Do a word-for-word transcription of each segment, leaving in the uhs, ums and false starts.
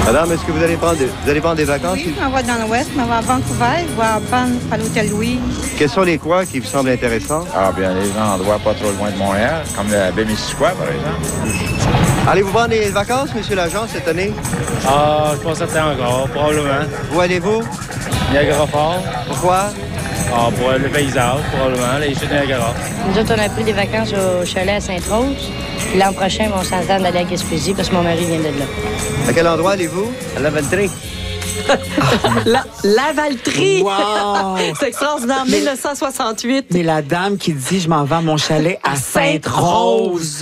Madame, est-ce que vous allez prendre des, vous allez prendre des vacances? Oui, je m'en vais dans l'Ouest, je m'en vais à Vancouver, je vais à Banff, à l'Hôtel Louis. Quels sont les coins qui vous semblent intéressants? Ah, bien, les endroits pas trop loin de Montréal, comme la baie Missisquoi, par exemple. Allez-vous prendre des vacances, monsieur l'agent, cette année? Ah, je suis pas certain encore, probablement. Où allez-vous? Niagara Falls. Pourquoi? Ah, pour le paysage, probablement, les chutes Niagara. Nous autres, on a pris des vacances au chalet à Sainte-Rose. Puis l'an prochain, on s'entend d'aller à Gaspésie parce que mon mari vient de là. À quel endroit allez-vous? À la Valtrie. La, la Valtrie! Wow! C'est extraordinaire, Mais- dix-neuf cent soixante-huit. Mais la dame qui dit « Je m'en vais à mon chalet à Sainte-Rose ».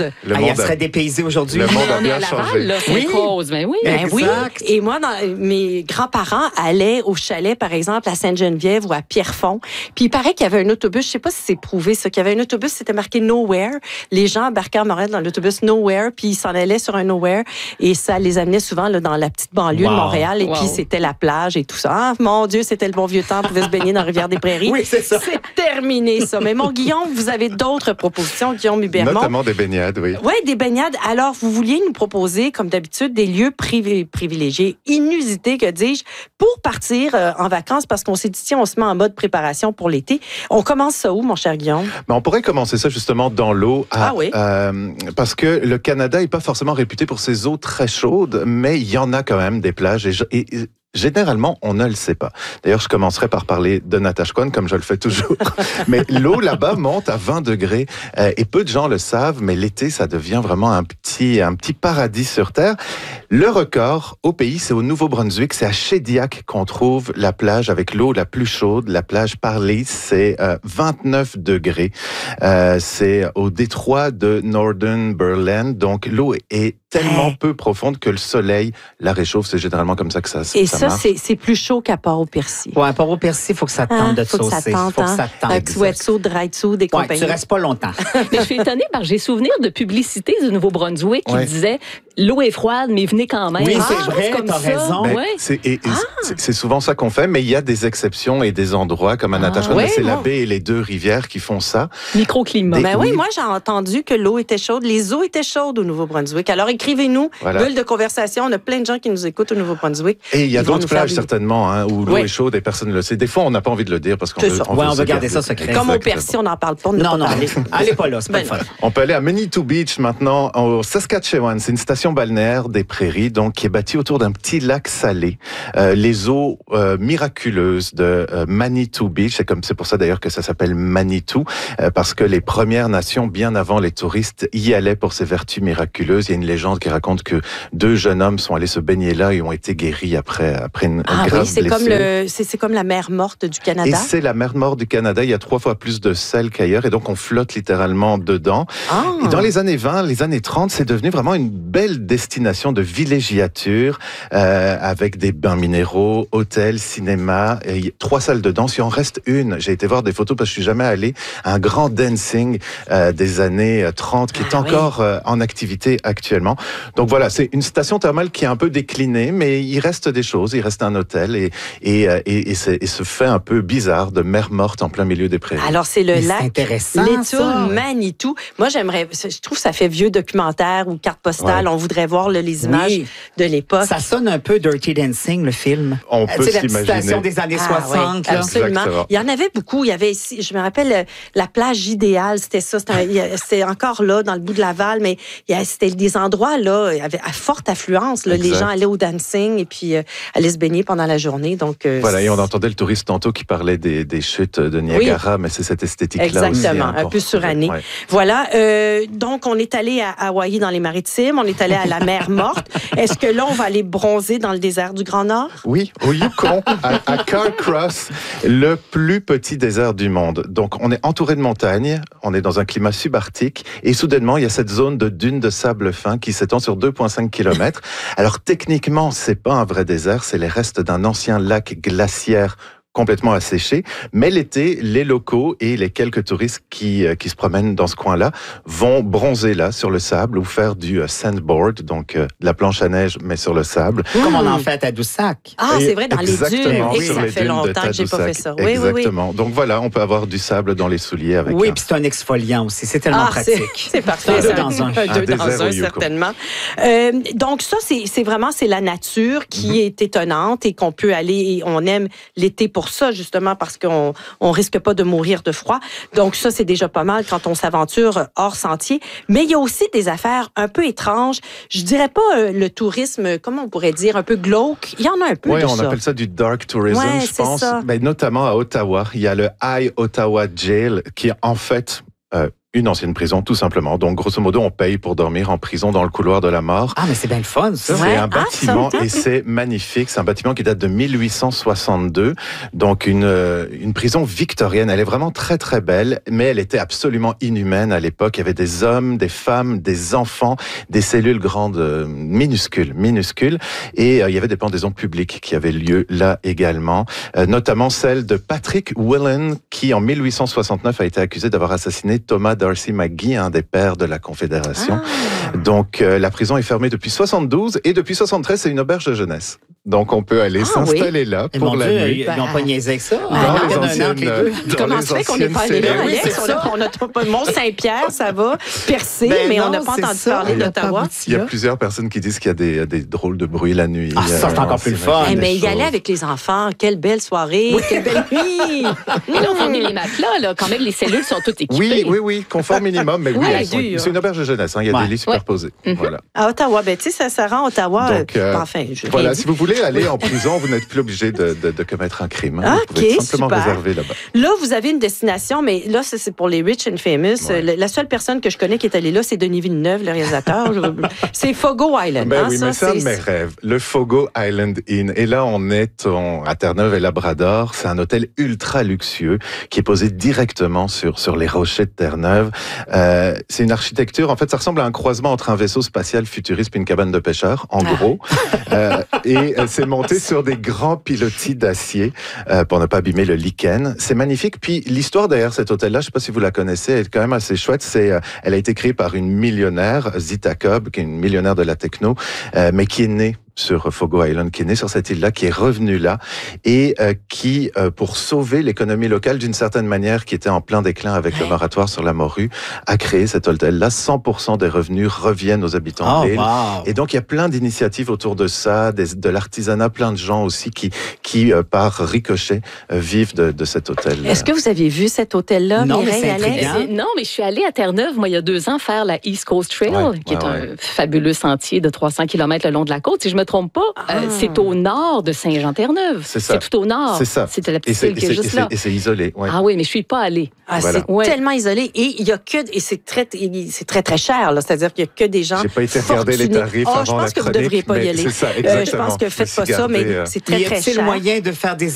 Le Ah, monde elle serait a- dépaysée aujourd'hui. Le monde a On est bien à Laval, changé. là, c'est Oui. Rose, ben oui. Ben Exact. oui. Et moi, dans, mes grands-parents allaient au chalet, par exemple, à Sainte-Geneviève ou à Pierrefonds. Puis il paraît qu'il y avait un autobus, je sais pas si c'est prouvé ça, qu'il y avait un autobus, c'était marqué Nowhere. Les gens embarquaient en Montréal dans l'autobus Nowhere, puis ils s'en allaient sur un Nowhere. Et ça les amenait souvent là, dans la petite banlieue Wow. de Montréal. Et Wow. puis c'était la plage et tout ça. Ah, mon Dieu, c'était le bon vieux temps. On pouvait se baigner dans la rivière des Prairies. Oui, c'est ça. C'est terminé, ça. Mais mon Guillaume, vous avez d'autres propositions, Guillaume Hubermont. Notamment des baignades, oui. Oui, des baignades. Alors, vous vouliez nous proposer, comme d'habitude, des lieux privi- privilégiés, inusités, que dis-je, pour partir euh, en vacances, parce qu'on s'est dit, tiens, on se met en mode préparation pour l'été. On commence ça où, mon cher Guillaume? Mais on pourrait commencer ça justement dans l'eau. à- Ah oui. euh, parce que le Canada n'est pas forcément réputé pour ses eaux très chaudes, mais il y en a quand même des plages. Et, je- et- et généralement, on ne le sait pas. D'ailleurs, je commencerai par parler de Natashquan, comme je le fais toujours. Mais l'eau là-bas monte à vingt degrés. euh, et peu de gens le savent, mais l'été, ça devient vraiment un petit, un petit paradis sur Terre. Le record au pays, c'est au Nouveau-Brunswick. C'est à Shediac qu'on trouve la plage avec l'eau la plus chaude. La plage Parleys, c'est euh, vingt-neuf degrés. Euh, c'est au détroit de Northern Berlin. Donc, l'eau est tellement Hey. peu profonde que le soleil la réchauffe. C'est généralement comme ça que ça, Et ça ça, marche. c'est c'est plus chaud qu'à Port-au-Percy. Ouais, pour au persil, il faut que ça tente Hein? de te Faut que ça saucer. tente, faut que hein? ça tente. Un petit wetsuit, dry-suit, des Ouais, compagnies. tu restes pas longtemps. Mais je suis étonnée parce que j'ai souvenir de publicités du Nouveau-Brunswick qui Ouais. disaient l'eau est froide, mais venez quand même. Oui, Ah, c'est vrai, comme t'as ça. raison. Ben, Ouais. c'est, et- et c'est- c'est souvent ça qu'on fait, mais il y a des exceptions et des endroits comme à Natashquan, ouais, mais c'est la bon. baie et les deux rivières qui font ça. Microclimat. Des- Ben oui, oui. moi, j'ai entendu que l'eau était chaude. Les eaux étaient chaudes au Nouveau-Brunswick. Alors, écrivez-nous, Voilà. bulle de conversation. On a plein de gens qui nous écoutent au Nouveau-Brunswick. Et il y a Ils vont d'autres nous faire plages des- certainement hein, où l'eau Oui. est chaude et personne ne le sait. Des fois, on n'a pas envie de le dire parce qu'on C'est veut, ça. on Ouais, veut on se veut garder ça secret. Comme au Exactement. Percy, on n'en parle pas. on n'a Non, pas non, parlé. allez, allez pas là, c'est pas Ben le fun. On peut aller à Manitou Beach maintenant, au Saskatchewan. C'est une station balnéaire des prairies, donc qui est bâtie autour d'un petit lac salé. Euh, les eaux euh, miraculeuses de euh, Manitou Beach, c'est comme c'est pour ça d'ailleurs que ça s'appelle Manitou, euh, parce que les Premières Nations, bien avant les touristes, y allaient pour ces vertus miraculeuses. Il y a une légende qui raconte que deux jeunes hommes sont allés se baigner là et ont été guéris après après une, une Ah grave oui, c'est comme, blessure. le, c'est, c'est comme la mer morte du Et Canada. c'est la mer Morte du Canada. Il y a trois fois plus de sel qu'ailleurs. Et donc, on flotte littéralement dedans. Ah. Et dans les années vingt, les années trente, c'est devenu vraiment une belle destination de villégiature euh, avec des bains minéraux, hôtels, cinéma, et il y a trois salles de danse. Il en reste une. J'ai été voir des photos parce que je suis jamais allé à un grand dancing euh, des années trente qui est Ah oui. encore euh, en activité actuellement. Donc voilà, c'est une station thermale qui est un peu déclinée, mais il reste des choses. Il reste un hôtel et, et, euh, et, et, c'est- et ce fait un peu bizarre de mer morte en plein milieu des prairies. Alors, c'est le Mais c'est lac intéressant, Little ça. Manitou. Moi, j'aimerais, je trouve que ça fait vieux documentaire ou carte postale. Ouais. On voudrait voir là, les images Oui. de l'époque. Ça sonne un peu Dirty Dancing, le film. On Euh, peut tu sais, la petite s'imaginer. station des années Ah, soixante. oui, là. absolument. Exactement. Il y en avait beaucoup. Il y avait ici, je me rappelle, euh, la plage idéale, c'était ça. C'était, un- il y a- c'était encore là, dans le bout de Laval, mais il y a- c'était des endroits là, il y avait à forte affluence. Là, les Exact. gens allaient au dancing et puis euh, allaient se baigner pendant la journée. Donc, euh, Voilà, et on entendait le touriste tantôt qui parlait des, des chutes de Niagara, mais c'est cette esthétique-là aussi. Exactement, hein, un qu'on peu retrouvait. surannée. Ouais. Voilà. euh, donc, on est allé à Hawaï dans les Maritimes, on est allé à la mer Morte. Est-ce que là, on va aller bronzer dans le désert du Grand Nord? Oui, au Yukon, à, à Carcross, le plus petit désert du monde. Donc, on est entouré de montagnes, on est dans un climat subarctique, et soudainement, il y a cette zone de dunes de sable fin qui s'étend sur deux virgule cinq kilomètres. Alors, techniquement, c'est pas un vrai désert, c'est les restes d'un ancien lac glaciaire complètement asséché. Mais l'été, les locaux et les quelques touristes qui, euh, qui se promènent dans ce coin-là vont bronzer là, sur le sable, ou faire du euh, sandboard, donc euh, de la planche à neige, mais sur le sable. Comme on en fait à Tadoussac. Ah, Et c'est vrai, dans les dunes. exactement, Et sur ça les fait dunes de longtemps que j'ai pas fait Tadoussac. ça. Oui, oui, oui. Exactement. Donc voilà, on peut avoir du sable dans les souliers avec Oui, un... puis c'est un exfoliant aussi. C'est tellement Ah, c'est, pratique. c'est parfait. Un deux C'est dans un. Un deux Un dans désert un, au Yukon. certainement. Euh, donc ça, c'est, c'est vraiment c'est la nature qui Mm-hmm. est étonnante et qu'on peut aller. Et on aime l'été pour ça, justement, parce qu'on on risque pas de mourir de froid. Donc ça, c'est déjà pas mal quand on s'aventure hors sentier. Mais il y a aussi des affaires un peu étranges. Je dirais pas euh, le tourisme, comment on pourrait dire, un peu glauque. Il y en a un peu Oui, de on ça. appelle ça du dark tourism, Ouais, je c'est pense. ça. Ben, notamment à Ottawa, il y a le High Ottawa Jail, qui est en fait euh, une ancienne prison, tout simplement. Donc, grosso modo, on paye pour dormir en prison dans le couloir de la mort. Ah, mais c'est bien le fun, ça. C'est Ouais. un Ah, bâtiment ça me et c'est magnifique. C'est un bâtiment qui date de mille huit cent soixante-deux. Donc, une, euh, une prison victorienne. Elle est vraiment très, très belle, mais elle était absolument inhumaine à l'époque. Il y avait des hommes, des femmes, des enfants, des cellules grandes, euh, minuscules, minuscules. Et euh, il y avait des pendaisons publiques qui avaient lieu là également, euh, notamment celle de Patrick Whelan, qui en mille huit cent soixante-neuf a été accusé d'avoir assassiné Thomas Darcy McGee, un des pères de la Confédération. Ah. Donc, euh, la prison est fermée depuis soixante-douze et depuis soixante-treize, c'est une auberge de jeunesse. Donc, on peut aller Ah, s'installer là Et pour mon la Dieu, nuit. ils n'ont pas niaisé avec ça. Dans Ah, les Il y en a un anciennes, entre les deux. dans Comment les ça fait qu'on n'est anciennes pas allé là, cellules. Oui, Alex? c'est On ça. a, on a pas Mont-Saint-Pierre, ça va. Percé, Ben mais on non, n'a pas c'est entendu ça. parler On n'a d'Ottawa. pas abouti Il y a là. plusieurs personnes qui disent qu'il y a des, des drôles de bruit la nuit. Ah, ça, c'est Euh, encore plus le on fun. s'imagine Eh, des mais y aller choses. avec les enfants, quelle belle soirée, quelle belle nuit. Mais là, on fournit les matelas, là. Quand même, les cellules sont toutes équipées. Oui, oui, oui, confort minimum, mais oui, Ouais, elles sont- dur. c'est une auberge de jeunesse, hein, il y a Ouais. des lits superposés. Voilà. À Ottawa, ben, tu sais, ça, ça rend Ottawa. Donc, euh, euh, enfin, je Voilà, rien si dit. vous voulez aller en prison, vous n'êtes plus obligé de, de, de commettre un crime. hein. Vous Ok, pouvez simplement super. réserver là-bas. Là, vous avez une destination, mais là, ça, c'est pour les rich and famous. Ouais. La, la seule personne que je connais qui est allée là, c'est Denis Villeneuve, le réalisateur. Je- c'est Fogo Island. Ben hein, oui, ça, mais c'est un de mes rêves. Le Fogo Island Inn. Et là, on est on, à Terre-Neuve et Labrador. C'est un hôtel ultra luxueux qui est posé directement sur, sur les rochers de Terre-Neuve. Euh, c'est une architecture, en fait, ça ressemble à un croisement entre un vaisseau spatial futuriste et une cabane de pêcheurs, en Ah. gros. Euh, et euh, c'est monté sur des grands pilotis d'acier euh, pour ne pas abîmer le lichen. C'est magnifique. Puis l'histoire derrière cet hôtel-là, je ne sais pas si vous la connaissez, elle est quand même assez chouette. C'est, euh, elle a été créée par une millionnaire, Zita Cobb, qui est une millionnaire de la techno, euh, mais qui est née sur Fogo Island, qui est née sur cette île-là, qui est revenue là et euh, qui, euh, pour sauver l'économie locale d'une certaine manière, qui était en plein déclin avec le moratoire sur la morue, a créé cet hôtel-là. cent pour cent des revenus reviennent aux habitants Oh, de l'île. wow. Et donc, il y a plein d'initiatives autour de ça, des, de l'artisanat, plein de gens aussi qui, qui euh, par ricochet, euh, vivent de, de cet hôtel. Est-ce que vous aviez vu cet hôtel-là, Non, mais Mireille, c'est Alex? intriguant. Euh, Non, mais je suis allée à Terre-Neuve, moi, il y a deux ans, faire la East Coast Trail, Ouais, qui est ouais, un ouais. fabuleux sentier de trois cents kilomètres le long de la côte. Si je me trompe pas, Ah. euh, c'est au nord de Saint-Jean-Terre-Neuve. C'est ça. tout au nord. C'est ça. C'était la Et petite c'est, île et qui est c'est- juste et c'est- là. et c'est isolé. Ouais. Ah oui, mais je suis pas allée. Ah, Voilà. c'est Ouais. tellement isolé et il y a que et c'est très c'est très très cher là, c'est-à-dire qu'il y a que des gens. J'ai pas été regarder les fortunés. tarifs Oh, avant je pense la que vous chronique, devriez pas y mais aller. c'est ça, Euh, je exactement. pense que Je faites me pas suis ça, mais gardé, euh, c'est très Y très a-t-il cher. moyen de faire des